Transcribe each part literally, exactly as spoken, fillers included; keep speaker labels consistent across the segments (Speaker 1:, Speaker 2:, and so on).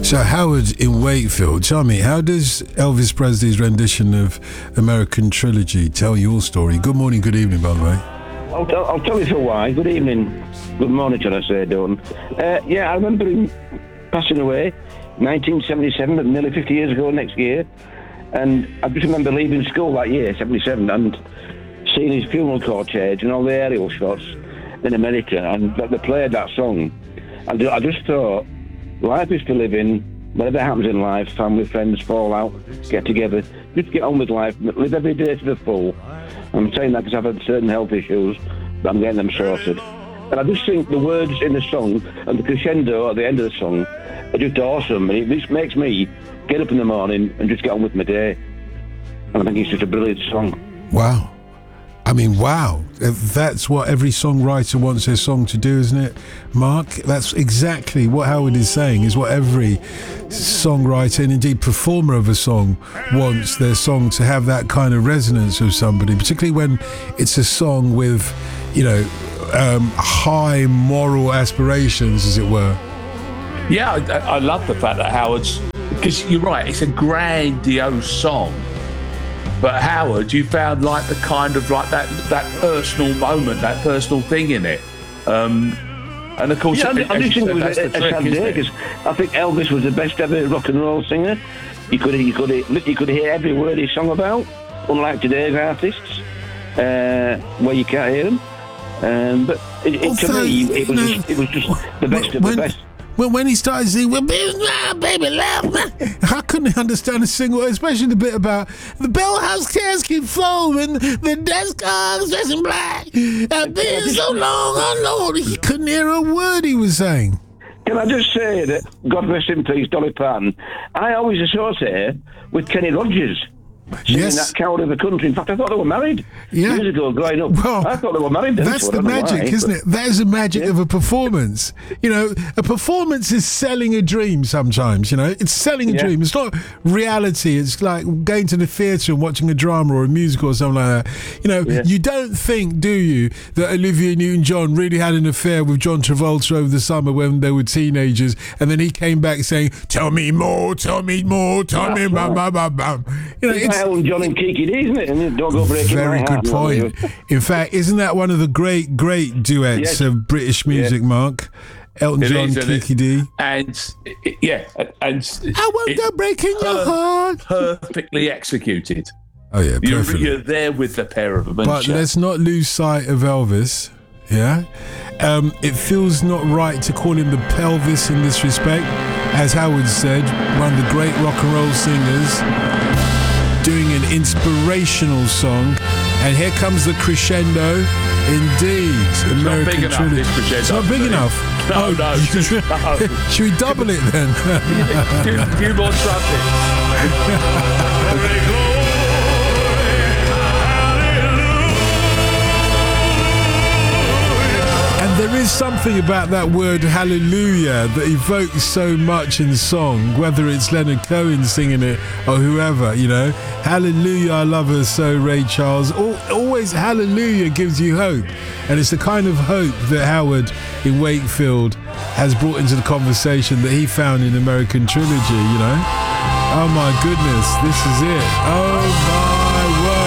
Speaker 1: So Howard in Wakefield, tell me, how does Elvis Presley's rendition of American Trilogy tell your story? Good morning, good evening, by the way.
Speaker 2: I'll, tell, I'll tell you for why. Good evening. Good morning, should I say, Don. Uh, yeah, I remember him passing away nineteen seventy-seven, but nearly fifty years ago next year. And I just remember leaving school that year, seventy-seven, and seeing his funeral cortege and all the aerial shots in America, and they played that song. And I just thought, life is to live in. Whatever happens in life, family, friends, fall out, get together, just get on with life, live every day to the full. I'm saying that because I've had certain health issues, but I'm getting them sorted. And I just think the words in the song and the crescendo at the end of the song are just awesome. And it just makes me get up in the morning and just get on with my day. And I think it's just a brilliant song.
Speaker 1: Wow. I mean, wow. That's what every songwriter wants their song to do, isn't it, Mark? That's exactly what Howard is saying, is what every songwriter and indeed performer of a song wants their song to have that kind of resonance with somebody, particularly when it's a song with, you know, um, high moral aspirations, as it were.
Speaker 3: Yeah, I, I love the fact that Howard's, because you're right, it's a grandiose song. But Howard, you found like the kind of like that that personal moment, that personal thing in it. Um, and of course,
Speaker 2: yeah,
Speaker 3: it,
Speaker 2: I, I just think
Speaker 3: said,
Speaker 2: it was
Speaker 3: that's
Speaker 2: a,
Speaker 3: the
Speaker 2: a
Speaker 3: trick,
Speaker 2: sad day, because I think Elvis was the best ever rock and roll singer. You could you could you could hear every word he sung about, unlike today's artists, uh, where you can't hear them. Um, but it, it, to
Speaker 1: Although,
Speaker 2: me, it was
Speaker 1: no,
Speaker 2: just, it was just the best of
Speaker 1: when,
Speaker 2: the best.
Speaker 1: When, when he started singing, well, baby, baby, love, I couldn't understand a single, especially the bit about the bell house cares keep flowing, the desk is dressed in black. I've been so long unknown. He couldn't hear a word he was saying.
Speaker 2: Can I just say that, God rest in peace, Dolly Parton, I always associate her with Kenny Rogers. Singing
Speaker 1: Yes.
Speaker 2: that Coward of the Country. In fact, I thought they were married
Speaker 1: Yeah.
Speaker 2: years ago growing up.
Speaker 1: Well,
Speaker 2: I thought they were married then.
Speaker 1: That's
Speaker 2: so I
Speaker 1: the
Speaker 2: don't know
Speaker 1: magic,
Speaker 2: why,
Speaker 1: isn't
Speaker 2: but-
Speaker 1: it? That is the magic
Speaker 2: Yeah.
Speaker 1: of a performance. You know, a performance is selling a dream sometimes, you know. It's selling a
Speaker 2: Yeah.
Speaker 1: dream. It's not reality. It's like going to the theatre and watching a drama or a musical or something like that. You know,
Speaker 2: Yeah.
Speaker 1: you don't think, do you, that Olivia Newton-John really had an affair with John Travolta over the summer when they were teenagers, and then he came back saying, tell me more, tell me more, tell me,
Speaker 2: That's
Speaker 1: bam,
Speaker 2: right.
Speaker 1: bam, bam, bam. You know,
Speaker 2: It's
Speaker 1: it's
Speaker 2: like Elton John and Kiki D, isn't it? And don't go breaking
Speaker 1: very
Speaker 2: my
Speaker 1: good
Speaker 2: heart.
Speaker 1: point. In fact, isn't that one of the great, great duets
Speaker 2: Yes.
Speaker 1: of British music, Mark? Elton
Speaker 3: It
Speaker 1: John,
Speaker 3: is, isn't it?
Speaker 1: Kiki D.
Speaker 3: And it- yeah, and
Speaker 1: I won't
Speaker 3: it-
Speaker 1: go breaking your
Speaker 3: per-
Speaker 1: heart.
Speaker 3: perfectly executed.
Speaker 1: Oh yeah,
Speaker 3: You're,
Speaker 1: perfectly.
Speaker 3: you're there with the pair of them.
Speaker 1: But
Speaker 3: aren't you?
Speaker 1: let's not lose sight of Elvis. Yeah, um, it feels not right to call him the pelvis in this respect, as Howard said, one of the great rock and roll singers, doing an inspirational song, and here comes the crescendo. Indeed, American
Speaker 3: not big enough,
Speaker 1: Trilogy.
Speaker 3: this crescendo,
Speaker 1: It's not big
Speaker 3: is it?
Speaker 1: enough.
Speaker 3: No,
Speaker 1: oh,
Speaker 3: no,
Speaker 1: you-
Speaker 3: just- no.
Speaker 1: Should we double it then?
Speaker 3: few, few more trumpets.
Speaker 1: And there is something about that word hallelujah that evokes so much in song, whether it's Leonard Cohen singing it or whoever, you know. Hallelujah, I love her so, Ray Charles. Al- Always hallelujah gives you hope. And it's the kind of hope that Howard in Wakefield has brought into the conversation that he found in American Trilogy, you know. Oh my goodness, this is it. Oh my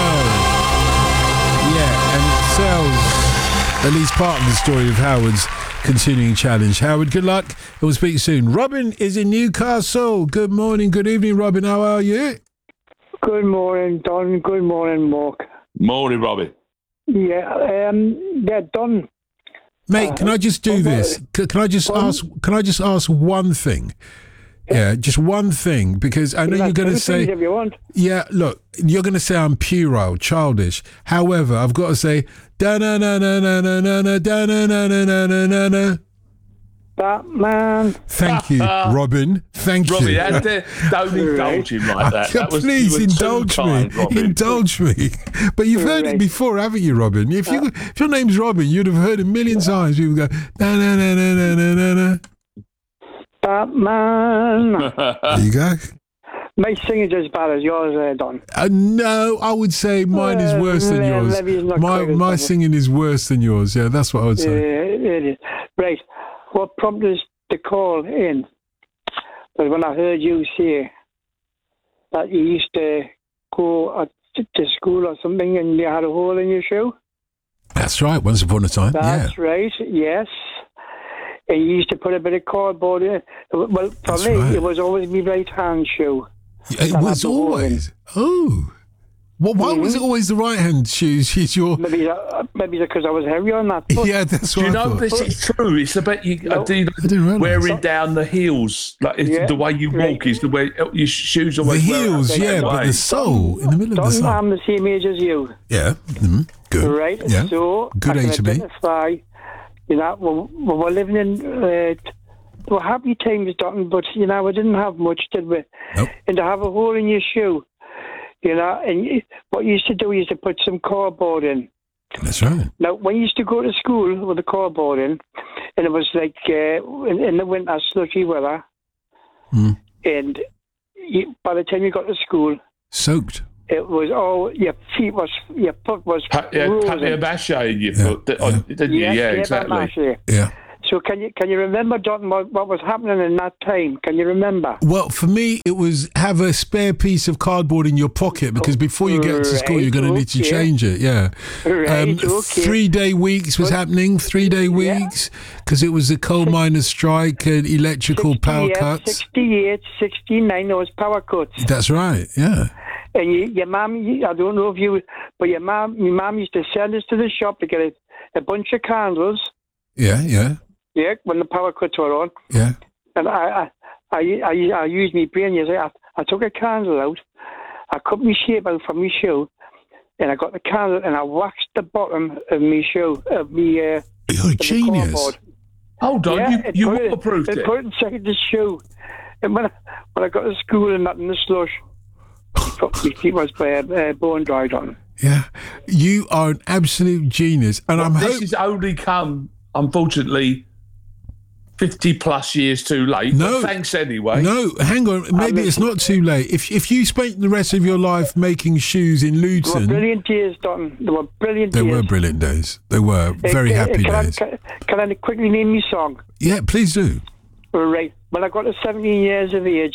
Speaker 1: word. Yeah, and it sells at least part of the story of Howard's continuing challenge. Howard, good luck. We'll speak soon. Robin is in Newcastle. Good morning, good evening, Robin. How are you?
Speaker 4: Good morning, Don. Good morning, Mark.
Speaker 3: Morning, Robbie.
Speaker 4: Yeah, um, yeah, Don.
Speaker 1: Mate, can I just do this? C- Can I just ask Can I just ask one thing? Yeah, just one thing, because I know
Speaker 4: You
Speaker 1: you're
Speaker 4: can
Speaker 1: going to
Speaker 4: ask anything
Speaker 1: say,
Speaker 4: if you want.
Speaker 1: yeah, look, you're going to say I'm puerile, childish. However, I've got to say, da na na na na na na na da na na na na na na na.
Speaker 4: Batman.
Speaker 1: Thank you, Robin. Thank
Speaker 3: Robbie,
Speaker 1: you.
Speaker 3: that, that, don't indulge him like that. that was,
Speaker 1: Please
Speaker 3: you were too
Speaker 1: indulge
Speaker 3: kind,
Speaker 1: me.
Speaker 3: Robin.
Speaker 1: Indulge me. But you've heard it
Speaker 4: Right.
Speaker 1: before, haven't you, Robin? If you if your name's Robin, you'd have heard it a million times. People go na na na na na na na na.
Speaker 4: Batman.
Speaker 1: There you go.
Speaker 4: My singing's as bad as yours, uh, Don.
Speaker 1: Uh, no, I would say mine is worse than
Speaker 4: Uh,
Speaker 1: yours.
Speaker 4: Levy's not
Speaker 1: My
Speaker 4: quite as
Speaker 1: my
Speaker 4: bad.
Speaker 1: singing is worse than yours. Yeah, that's what I would
Speaker 4: Uh,
Speaker 1: say.
Speaker 4: it is. Right. What prompted us to call in But when I heard you say that you used to go at, to school or something and you had a hole in your shoe.
Speaker 1: That's right, once upon a time,
Speaker 4: That's
Speaker 1: yeah.
Speaker 4: right, yes. And you used to put a bit of cardboard in. Well, for
Speaker 1: That's
Speaker 4: me,
Speaker 1: right.
Speaker 4: it was always my right hand shoe.
Speaker 1: It
Speaker 4: that
Speaker 1: was
Speaker 4: had the hole in.
Speaker 1: always. Oh. Well, why was it always the right-hand shoes? Is your...
Speaker 4: Maybe that, maybe because I was heavy on that foot.
Speaker 1: Yeah, that's
Speaker 3: Do
Speaker 1: what
Speaker 3: you
Speaker 1: I
Speaker 3: know
Speaker 1: thought.
Speaker 3: this is true? It's about you.
Speaker 4: No.
Speaker 3: I do,
Speaker 1: I didn't realise.
Speaker 3: wearing down the heels, like it's
Speaker 4: Yeah,
Speaker 3: the way you
Speaker 4: right.
Speaker 3: walk is the way your shoes
Speaker 1: The
Speaker 3: always. wear out
Speaker 1: heels,
Speaker 3: the
Speaker 1: yeah,
Speaker 3: same
Speaker 1: but
Speaker 3: way.
Speaker 1: the sole, in the middle of the
Speaker 4: Don't
Speaker 1: sole.
Speaker 4: I'm the same age as you.
Speaker 1: Yeah, mm, good.
Speaker 4: Right,
Speaker 1: Yeah.
Speaker 4: so
Speaker 1: Good
Speaker 4: I can
Speaker 1: age to be.
Speaker 4: identify, you know, we, we were living in, uh, we were happy times, Dotton, but, you know, we didn't have much, did we?
Speaker 1: Nope.
Speaker 4: And to have a hole in your shoe, you know, and you, what you used to do, you used to put some cardboard in.
Speaker 1: That's right.
Speaker 4: Now, when you used to go to school with the cardboard in, and it was like uh, in, in the winter, slushy weather,
Speaker 1: Mm.
Speaker 4: and you, by the time you got to school,
Speaker 1: Soaked.
Speaker 4: it was all, your feet was, your foot was
Speaker 3: Pa- yeah,
Speaker 4: frozen.
Speaker 3: papier-mâché in your
Speaker 1: Yeah,
Speaker 3: foot, didn't
Speaker 1: yeah.
Speaker 3: didn't you?
Speaker 4: Yes,
Speaker 3: Yeah,
Speaker 4: yeah,
Speaker 3: exactly.
Speaker 4: Marshy.
Speaker 1: Yeah.
Speaker 4: So can you can you remember, Dotton, what, what was happening in that time? Can you remember?
Speaker 1: Well, for me, it was have a spare piece of cardboard in your pocket because before you get to school,
Speaker 4: Right,
Speaker 1: you're going to need to
Speaker 4: okay.
Speaker 1: change it. Yeah.
Speaker 4: Right,
Speaker 1: Um,
Speaker 4: okay.
Speaker 1: Three day weeks was happening, three day weeks, because it was the coal miners' strike and electrical power
Speaker 4: sixty-eight,
Speaker 1: cuts.
Speaker 4: sixty-eight, sixty-nine, there was power cuts.
Speaker 1: That's right. Yeah.
Speaker 4: And you, your mum, you- I don't know if you, but your mum, your mum used to send us to the shop to get a, a bunch of candles.
Speaker 1: Yeah. Yeah.
Speaker 4: Yeah, when the power cuts were on,
Speaker 1: Yeah.
Speaker 4: and I, I, I, I, I used my brain. You see, I, I took a candle out, I cut my shape out from my shoe, and I got the candle and I waxed the bottom of my shoe, of my. Uh,
Speaker 1: You're a
Speaker 4: of the
Speaker 1: genius.
Speaker 4: cardboard.
Speaker 3: Hold on,
Speaker 4: Yeah,
Speaker 3: you,
Speaker 4: it
Speaker 3: you
Speaker 4: put it-
Speaker 3: waterproofed
Speaker 4: it.
Speaker 3: it.
Speaker 4: Put it inside the shoe, and when I, when I got to school and that in the slush, my feet was uh, uh, bone dried on.
Speaker 1: Yeah. You are an absolute genius, and I'm
Speaker 3: This
Speaker 1: hoping.
Speaker 3: has only come, unfortunately, fifty plus years too late.
Speaker 1: No.
Speaker 3: But thanks anyway.
Speaker 1: No, hang on. Maybe it's not too late. If if you spent the rest of your life making shoes in
Speaker 4: They were
Speaker 1: Luton,
Speaker 4: brilliant days, Dotton. They were brilliant
Speaker 1: they
Speaker 4: days.
Speaker 1: were brilliant days. They were
Speaker 4: Uh,
Speaker 1: very
Speaker 4: uh,
Speaker 1: happy
Speaker 4: can
Speaker 1: days.
Speaker 4: I, can, can I quickly name me song?
Speaker 1: Yeah, please do.
Speaker 4: Right. When I got to seventeen years of age,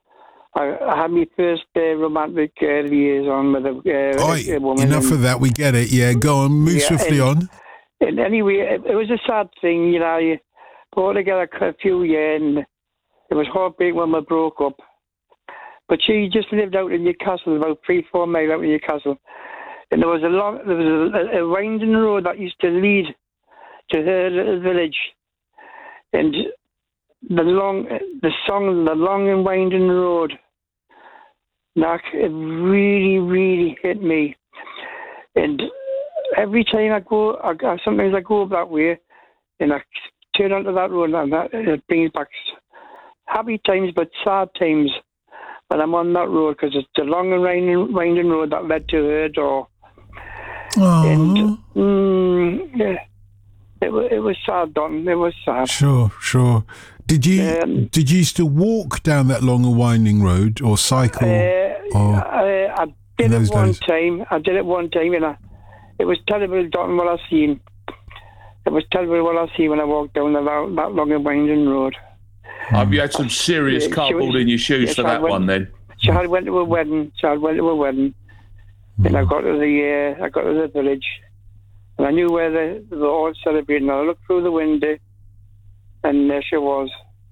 Speaker 4: I, I had my first uh, romantic uh, liaison with a, uh,
Speaker 1: Oi,
Speaker 4: a woman.
Speaker 1: enough
Speaker 4: and,
Speaker 1: of that. We get it. Yeah, go on. Move
Speaker 4: Yeah,
Speaker 1: swiftly
Speaker 4: and-
Speaker 1: on.
Speaker 4: and anyway, it, it was a sad thing, you know. You put together a few years, and it was heartbreaking when we broke up. But she just lived out in Newcastle, about three, four miles out in Newcastle. And there was a long, there was a, a winding road that used to lead to her little village. And the long, the song, the long and winding road, like, it really, really hit me. And every time I go, I, I, sometimes I go up that way, and I turn onto that road, and that, it brings back happy times, but sad times when I'm on that road, because it's the long and winding, winding road that led to her door. And
Speaker 1: Oh,
Speaker 4: mm, yeah, it, wa- it was sad, Don. It was sad.
Speaker 1: sure, sure. Did you
Speaker 4: Um,
Speaker 1: did you used to walk down that long and winding road or cycle?
Speaker 4: Uh,
Speaker 1: or
Speaker 4: I, I
Speaker 1: in
Speaker 4: did
Speaker 1: those
Speaker 4: it one
Speaker 1: days?
Speaker 4: time. I did it one time, and I, it was terrible, Don, what I seen. It was terrible what I see when I walked down that, that long and winding road.
Speaker 3: Have you had some serious
Speaker 4: Yeah, she
Speaker 3: cardboard
Speaker 4: was-
Speaker 3: in your shoes
Speaker 4: yes,
Speaker 3: for
Speaker 4: I
Speaker 3: that
Speaker 4: went-
Speaker 3: one then?
Speaker 4: So I went to a wedding. So I went to a wedding, and I got to the uh, I got to the village, and I knew where they, they were all celebrating. I looked through the window, and there she was.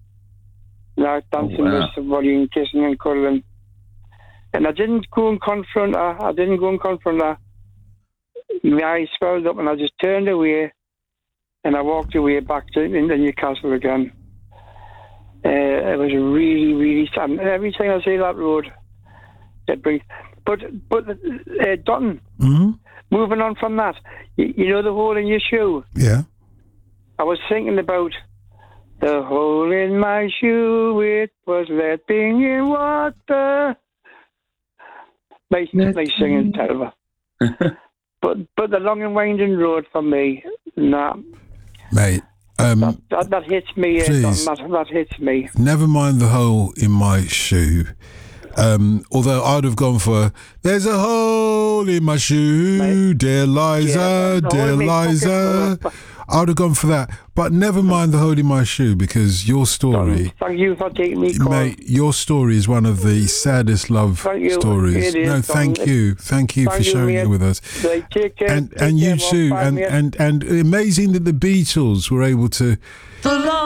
Speaker 4: Now dancing
Speaker 3: wow.
Speaker 4: with somebody and kissing and cuddling. And I didn't go and confront her. I didn't go and confront her. My eyes swelled up, and I just turned away, and I walked away back to into Newcastle again. Uh, it was really, really sad. And every time I see that road, it brings. But, but, uh, Dotton,
Speaker 1: Mhm.
Speaker 4: moving on from that, you, you know the hole in your shoe?
Speaker 1: Yeah.
Speaker 4: I was thinking about the hole in my shoe, it was letting in water. Nice, nice singing, terrible. but, but the long and winding road for me, nah,
Speaker 1: Mate. Um,
Speaker 4: that, that, that hits me, uh,
Speaker 1: Please.
Speaker 4: Dotton, that, that hits me.
Speaker 1: Never mind the hole in my shoe. Um, although I'd have gone for "There's a hole in my shoe,
Speaker 4: Mate.
Speaker 1: dear Liza,
Speaker 4: Yeah, the hole
Speaker 1: dear
Speaker 4: in my
Speaker 1: Liza."
Speaker 4: pocket.
Speaker 1: I would have gone for that. But never mind the hole in my shoe, because your story,
Speaker 4: Thank you for taking me call.
Speaker 1: mate, your story is one of the saddest love
Speaker 4: Thank you.
Speaker 1: stories.
Speaker 4: It is,
Speaker 1: No, thank
Speaker 4: Tom.
Speaker 1: you, thank you
Speaker 4: Thank
Speaker 1: for
Speaker 4: you,
Speaker 1: sharing
Speaker 4: mate.
Speaker 1: it with us.
Speaker 4: Right, take care.
Speaker 1: And
Speaker 4: Take
Speaker 1: and you
Speaker 4: care,
Speaker 1: too,
Speaker 4: Bye,
Speaker 1: and
Speaker 4: mate.
Speaker 1: and and amazing that the Beatles were able to
Speaker 5: The